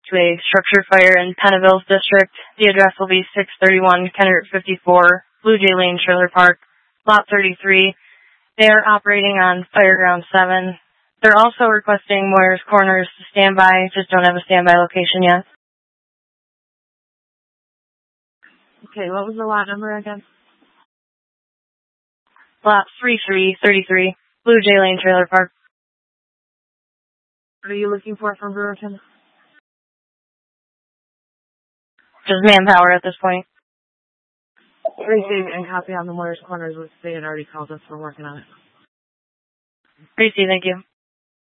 to a structure fire in Pennville's district. The address will be 631 Kennert 54, Blue Jay Lane Trailer Park, Lot 33. They are operating on Fireground 7. They're also requesting Moyers Corners to stand by, just don't have a standby location yet. Okay, what was the lot number again? Lot 3333, Blue Jay Lane Trailer Park. What are you looking for from Brewerton? Just manpower at this point. Receive and copy on the Moyers Corners, which they had already called us for working on it. Receive, thank you.